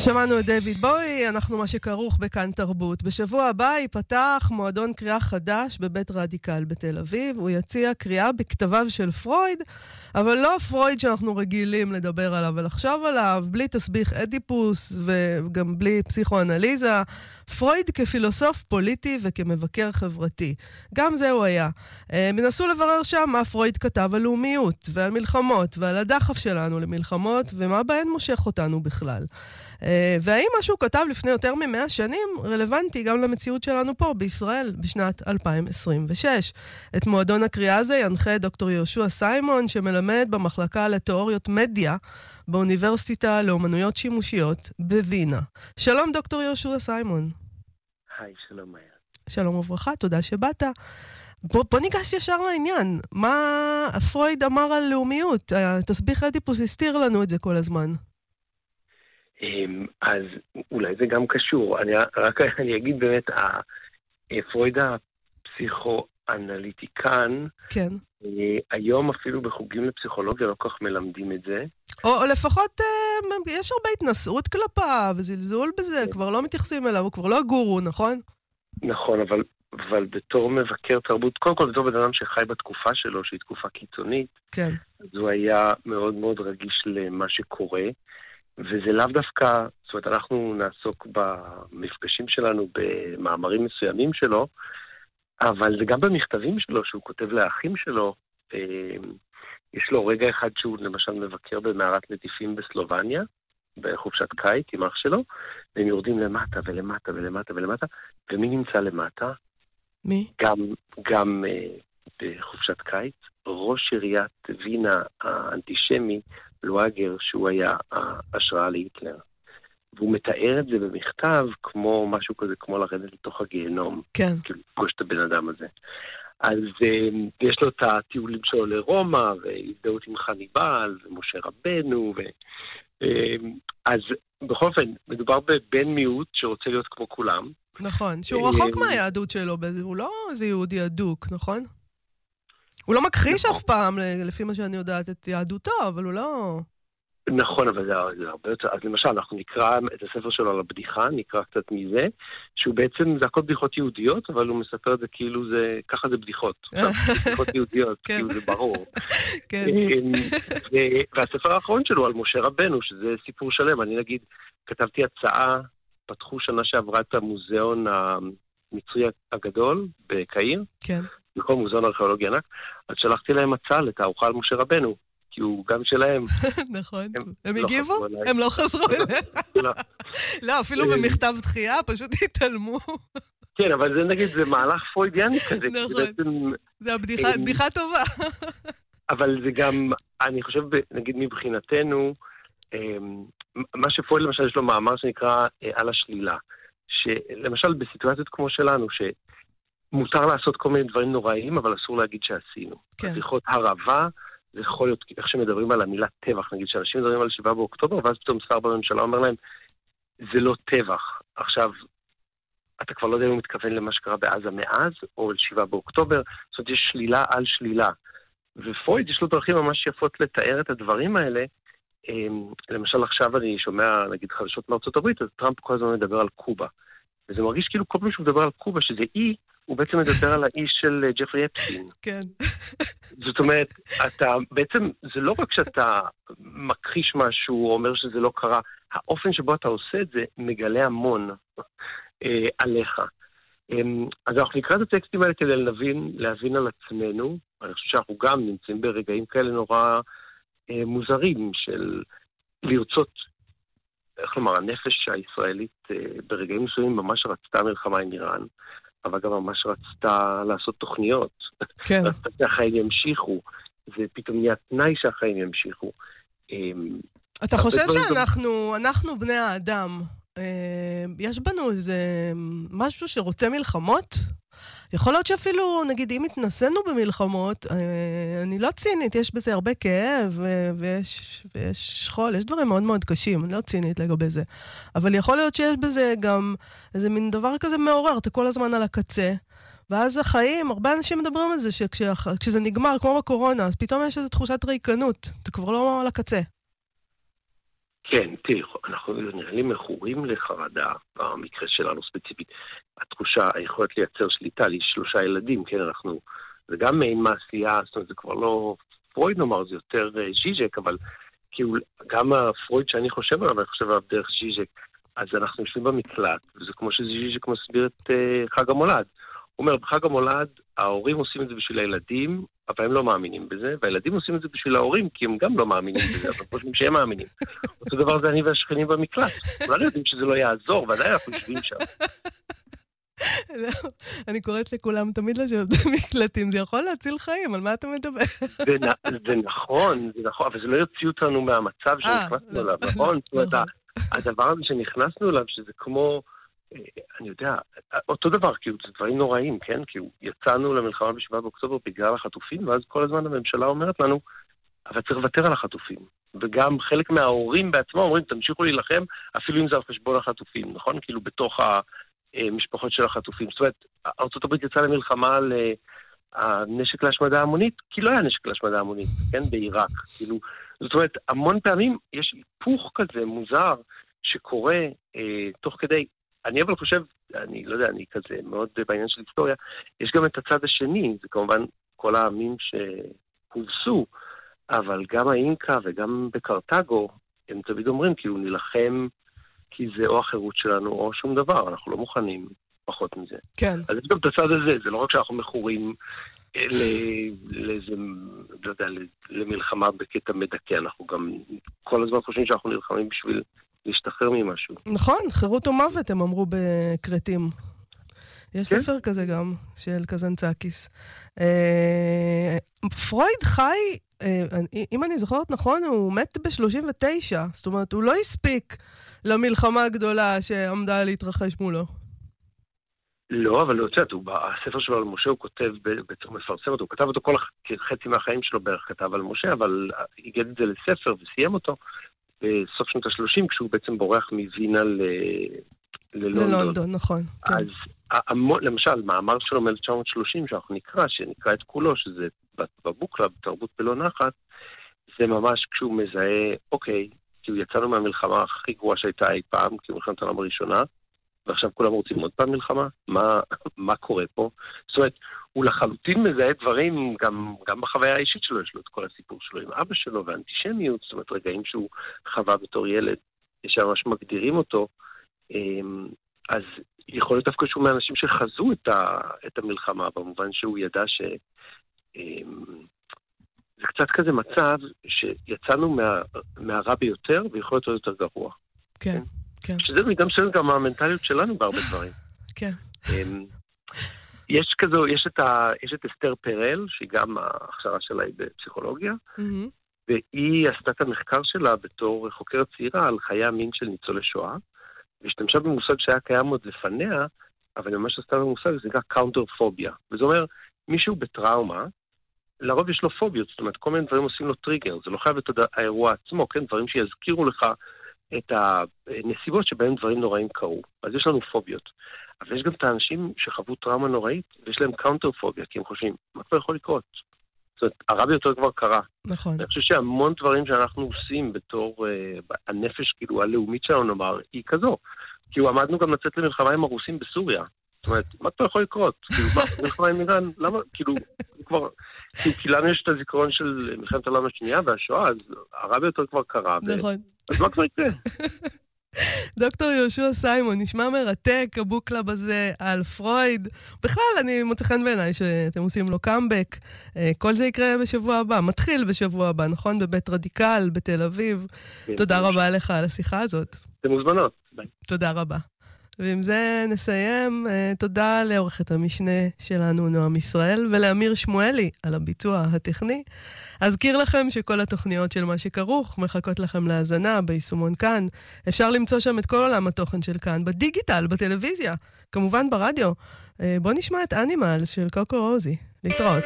שמענו את דיוויד בואי, אנחנו מה שכרוך בכאן תרבות. בשבוע הבא ייפתח מועדון קריאה חדש בבית רדיקל בתל אביב. הוא יציע קריאה בכתביו של פרויד, אבל לא פרויד שאנחנו רגילים לדבר עליו ולחשוב עליו, בלי תסביך אדיפוס וגם בלי פסיכואנליזה. פרויד כפילוסוף פוליטי וכמבקר חברתי. גם זה הוא היה. מנסו לברר שם מה פרויד כתב על לאומיות ועל מלחמות ועל הדחף שלנו למלחמות ומה בהן מושך אותנו בכלל. והאם מה שהוא כתב לפני יותר מ100 שנים רלוונטי גם למציאות שלנו פה בישראל בשנת 2026. את מועדון הקריאה הזה ינחה דוקטור יהושע סיימון, שמלמד במחלקה לתיאוריות מדיה באוניברסיטה לאומנויות שימושיות בווינה. שלום דוקטור יהושע סיימון. היי, שלום מאיה. שלום וברכה, תודה שבאת. בוא ניגש ישר לעניין. מה פרויד אמר על לאומיות? תסביך אדיפוס הסתיר לנו את זה כל הזמן. אז אולי זה גם קשור. אני אגיד באמת, פרויד הפסיכואנליטיקן, כן. היום אפילו בחוגים לפסיכולוגיה לא כך מלמדים את זה. או לפחות יש הרבה התנסות כלפיו וזלזול בזה, כבר לא מתייחסים אליו, הוא כבר לא הגורו, נכון? נכון, אבל בתור מבקר תרבות, קודם כל בתור בן אדם שחי בתקופה שלו, שהיא תקופה קיצונית, כן. אז הוא היה מאוד מאוד רגיש למה שקורה, וזה לאו דווקא, זאת אומרת, אנחנו נעסוק במפגשים שלנו במאמרים מסוימים שלו, אבל זה גם במכתבים שלו, שהוא כותב לאחים שלו. יש לו רגע אחד שהוא למשל מבקר במערת נטיפים בסלובניה, בחופשת קיץ עם אח שלו, והם יורדים למטה ולמטה ולמטה ולמטה, ומי נמצא למטה? מי? גם בחופשת קיץ, ראש עיריית וינה האנטישמי, לואגר, שהוא היה השראה להיטלר. והוא מתאר את זה במכתב כמו משהו כזה, כמו לרדת לתוך הגיהנום. כן. כאילו, פגוש את הבן אדם הזה. אז יש לו את הטיולים שלו לרומא, והזדהות עם חניבל, ומשה רבנו, אז בכל אופן, מדובר בבן מיעוט שרוצה להיות כמו כולם. נכון, שהוא רחוק מהיהדות שלו, הוא לא איזה יהודי אדוק, נכון? הוא לא מכחיש אף פעם, לפי מה שאני יודעת, את יהדותו, אבל הוא לא... נכון, אבל זה הרבה יותר... אז למשל, אנחנו נקרא את הספר שלו על הבדיחה, נקרא קצת מזה, שהוא בעצם, זה הכל בדיחות יהודיות, אבל הוא מספר את זה כאילו זה... ככה זה בדיחות. בדיחות יהודיות, כאילו זה ברור. כן. והספר האחרון שלו על משה רבנו, שזה סיפור שלם. אני נגיד, כתבתי הצעה, פתחו שנה שעברה את המוזיאון המצרי הגדול בקהיר. כן. נכון, מוזיאון ארכיאולוגיה ענק, אז שלחתי להם הצעה לתערוכה על משה רבנו, כי הוא גם שלהם. נכון. הם הגיבו? הם לא חזרו אליהם? לא, אפילו במכתב דחייה, פשוט התעלמו. כן, אבל זה נגיד, זה מהלך פרוידיאני כזה. נכון. זה הבדיחה טובה. אבל זה גם, אני חושב, נגיד מבחינתנו, מה שפרויד למשל יש לו מאמר שנקרא על השלילה, שלמשל בסיטואציות כמו שלנו, מותר לעשות כל מיני דברים נוראיים, אבל אסור להגיד שעשינו. כן. אז יכול להיות הרבה, זה יכול להיות איך שמדברים על המילה טבח, נגיד שאנשים מדברים על 7 באוקטובר, ואז פתאום שר בממשלה אומר להם, זה לא טבח. עכשיו, אתה כבר לא יודע אם הוא מתכוון למה שקרה בעזה מאז, או על 7 באוקטובר, זאת אומרת, יש שלילה על שלילה. ופרויד יש לו דרכים ממש יפות לתאר את הדברים האלה. למשל עכשיו אני שומע, נגיד, חדשות מארצות הברית, אז טראמפ כל הזמן מדבר על קובה. וזה מרגיש כאילו כל פעם שהוא מדבר על קובה, שזה אי, הוא בעצם מדבר על האיש של ג'פרי אפסטין. כן. זאת אומרת, אתה בעצם, זה לא רק שאתה מכחיש משהו, או אומר שזה לא קרה, האופן שבו אתה עושה את זה מגלה המון עליך. אז אנחנו נקרא את הטקסטים האלה כדי להבין על עצמנו, אני חושב שאנחנו גם נמצאים ברגעים כאלה נורא מוזרים של לרצות, איך לומר, הנפש הישראלית ברגעים מסוימים ממש רצתה מלחמה עם איראן, אבל גם ממש רצתה לעשות תוכניות. כן. רצתה שהחיים ימשיכו. זה פתאום נהיה תנאי שהחיים ימשיכו. אתה חושב שאנחנו בני האדם, יש בנו איזה משהו שרוצה מלחמות? יכול להיות שאפילו, נגיד, אם התנסינו במלחמות, אני לא צינית, יש בזה הרבה כאב, ויש שכול, יש דברים מאוד מאוד קשים, אני לא צינית לגבי זה. אבל יכול להיות שיש בזה גם איזה מין דבר כזה מעורר, אתה כל הזמן על הקצה, ואז החיים, הרבה אנשים מדברים על זה, שכשזה נגמר, כמו בקורונה, אז פתאום יש איזו תחושת ריקנות, אתה כבר לא על הקצה. כן, תראי, אנחנו נראה לי מכורים לחרדה, במקרה שלנו ספציפית. התחושה, היכולת לייצר שליטה, לי 3 ילדים, כן, זה גם מעין מעשייה, זאת אומרת, זה כבר לא פרויד נאמר, זה יותר ז'יז'ק, אבל כאילו, גם הפרויד שאני חושב עליו, אני חושב עליו דרך ז'יז'ק, אז אנחנו יושבים במקלט, וזה כמו שז'יז'ק מסביר את חג המולד. הוא אומר, בחג המולד, ההורים עושים את זה בשביל הילדים, אבל הם לא מאמינים בזה, והילדים עושים את זה בשביל ההורים, כי הם גם לא מאמינים בזה, אבל חושבים שהם מאמינים. אותו דבר זה אני והשכנים במקלט. אולי יודעים שזה לא יעזור, ועדיין אנחנו יושבים שם. אני קוראת לכולם תמיד לשבת במקלטים, זה יכול להציל חיים, על מה אתה מדבר? זה נכון, אבל זה לא יוציא אותנו מהמצב שנכנסנו אליו, נכון? הדבר הזה שנכנסנו אליו, שזה כמו, אני יודע, אותו דבר, כאילו, זה דברים נוראים, כן? כאילו, יצאנו למלחמה ב7 באוקטובר בגלל החטופים, ואז כל הזמן הממשלה אומרת לנו, אבל צריך לוותר על החטופים. וגם חלק מההורים בעצמם אומרים, תמשיכו להילחם, אפילו אם זה על חשבון החטופים, נכון? כאילו, בתוך המשפחות של החטופים. זאת אומרת, ארצות הברית יצאה למלחמה על הנשק להשמדה המונית, כי לא היה נשק להשמדה המונית, כן? בעיראק. כאילו, זאת אומרת, המון פעמים יש היפוך כזה מוזר שקורה תוך כדי. אני אבל חושב, אני לא יודע, אני כזה מאוד בעניין של היסטוריה, יש גם את הצד השני, זה כמובן כל העמים שהובסו, אבל גם האינקה וגם בקרטגו, הם תמיד אומרים, כאילו נלחם, כי זה או החירות שלנו או שום דבר, אנחנו לא מוכנים פחות מזה. כן. אז יש גם את הצד הזה, זה לא רק שאנחנו מכורים לאיזה, לא יודע, למלחמה בקטע מדכא, אנחנו גם כל הזמן חושבים שאנחנו נלחמים בשביל להשתחרר ממשהו. נכון, חירות ומוות הם אמרו בקרטים. יש כן? ספר כזה גם, של קזנצקיס. פרויד חי, אם אני זוכרת נכון, הוא מת ב-39, זאת אומרת, הוא לא הספיק למלחמה הגדולה שעמדה להתרחש מולו. לא, אבל לא יודעת, הספר שלו על משה הוא כותב, בעצם מפרסם אותו, הוא כתב אותו כל חצי מהחיים שלו בערך כתב על משה, אבל הגד את זה לספר וסיים אותו בסוף שנות ה-30, כשהוא בעצם בורח מווינה ללונדון. נכון. כן. אז למשל, מאמר שלו מ-1930, שאנחנו נקרא, שנקרא את כולו, שזה בבוקלה, בתרבות בלא נחת, זה ממש כשהוא מזהה, אוקיי, כי יצאנו מהמלחמה הכי גרועה שהייתה אי פעם, כי מלחמת העולם הראשונה, ועכשיו כולם רוצים עוד פעם מלחמה? מה קורה פה? זאת אומרת, הוא לחלוטין מזהה דברים, גם בחוויה האישית שלו, יש לו את כל הסיפור שלו עם אבא שלו, והאנטישמיות, זאת אומרת, רגעים שהוא חווה בתור ילד, שממש מגדירים אותו, אז יכול להיות דווקא שהוא מהאנשים שחזו את המלחמה, במובן שהוא ידע זה קצת כזה מצב שיצאנו מהרע ביותר, ויכול להיות יותר גרוע. כן, כן. שזה מידה מסוימת גם המנטליות שלנו בהרבה דברים. כן. יש את אסתר פרל, שהיא גם ההכשרה שלה היא בפסיכולוגיה, והיא עשתה את המחקר שלה בתור חוקרת צעירה על חיי המין של ניצולי שואה, והשתמשה במושג שהיה קיים עוד לפניה, אבל ממש עשתה במושג, זה נקרא קאונטרפוביה. וזה אומר, מישהו בטראומה, לרוב יש לו פוביות, זאת אומרת, כל מיני דברים עושים לו טריגר, זה לא חייב את האירוע עצמו, כן? דברים שיזכירו לך את הנסיבות שבהם דברים נוראים קרו. אז יש לנו פוביות. אבל יש גם את האנשים שחוו טראומה נוראית, ויש להם קאונטרפוביה, כי הם חושבים, מה כבר יכול לקרות? זאת אומרת, הרע ביותר כבר קרה. נכון. אני חושב שהמון דברים שאנחנו עושים בתור הנפש, כאילו, הלאומית שלנו, נאמר, היא כזו. כאילו, עמדנו גם לצאת למלחמה עם הרוסים בסוריה. זאת אומרת, מה כבר יכול לקרות? כאילו, מה, מלחמה עם איראן? למה? כאילו, כבר, כי לנו יש את הזיכרון של מלחמת העולם השנייה והשואה, אז הרע ביותר כבר קרה. נכון. אז מה כבר יקרה? דוקטור יהושע סיימון, נשמע מרתק, הבוקלאב הזה על פרויד. בכלל, אני מוצא חן בעיניי שאתם עושים לו קאמבק. כל זה יקרה בשבוע הבא, מתחיל בשבוע הבא, נכון? בבית רדיקל, בתל אביב. תודה רבה לך על השיחה הזאת. אתם מוזמנות. ביי. תודה רבה. ועם זה נסיים. תודה לעורכת המשנה שלנו נועם ישראל ולאמיר שמואלי על הביצוע הטכני. אזכיר לכם שכל התוכניות של מה שכרוך מחכות לכם להאזנה ביישומון כאן. אפשר למצוא שם את כל עולם התוכן של כאן, בדיגיטל, בטלוויזיה, כמובן ברדיו. בוא נשמע את אנימלס של קוקו רוזי. להתראות.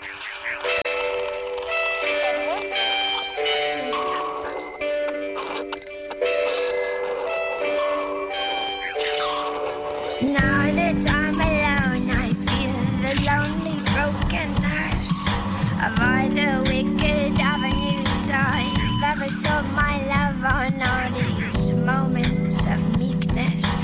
Now that I'm alone, I feel the lonely brokenness of all the